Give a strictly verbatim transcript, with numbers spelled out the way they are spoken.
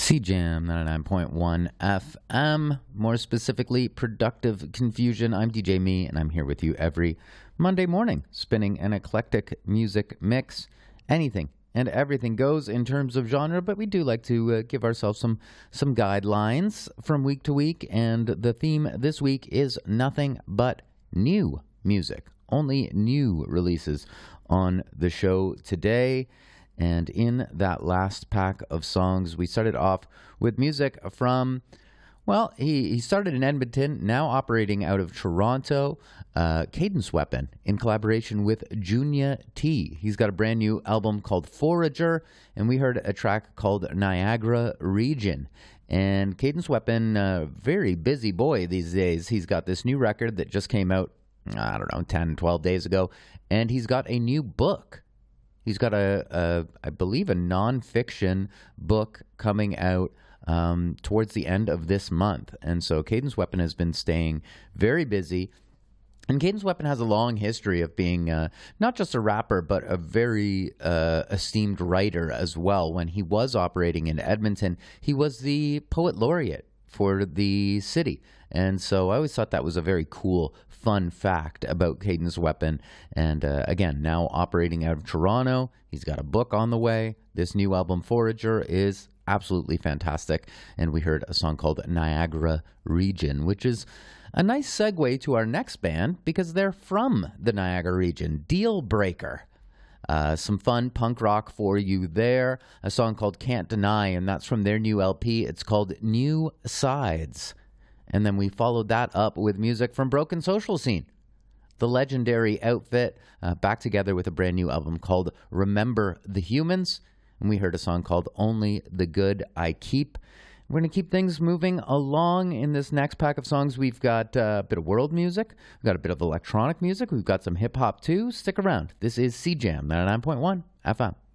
C Jam ninety-nine point one F M, more specifically, Productive Confusion. I'm D J Me, and I'm here with you every Monday morning, spinning an eclectic music mix. Anything and everything goes in terms of genre, but we do like to uh, give ourselves some, some guidelines from week to week, and the theme this week is nothing but new music. Only new releases on the show today. And in that last pack of songs, we started off with music from, well, he, he started in Edmonton, now operating out of Toronto, uh, Cadence Weapon, in collaboration with Junya T. He's got a brand new album called Forager, and we heard a track called Niagara Region. And Cadence Weapon, uh, very busy boy these days. He's got this new record that just came out, I don't know, ten, twelve days ago, and he's got a new book. He's got a, a, I believe, a nonfiction book coming out um, towards the end of this month. And so Cadence Weapon has been staying very busy. And Cadence Weapon has a long history of being uh, not just a rapper, but a very uh, esteemed writer as well. When he was operating in Edmonton, he was the poet laureate for the city. And so I always thought that was a very cool, fun fact about Cadence Weapon. And uh, again, now operating out of Toronto, he's got a book on the way. This new album, Forager, is absolutely fantastic. And we heard a song called Niagara Region, which is a nice segue to our next band because they're from the Niagara region, Deal Breaker. Uh, some fun punk rock for you there. A song called Can't Deny, and that's from their new L P. It's called New Sides. And then we followed that up with music from Broken Social Scene, the legendary outfit, uh, back together with a brand new album called Remember the Humans. And we heard a song called Only the Good I Keep. We're going to keep things moving along in this next pack of songs. We've got uh, a bit of world music. We've got a bit of electronic music. We've got some hip-hop, too. Stick around. This is C Jam ninety-nine point one F M.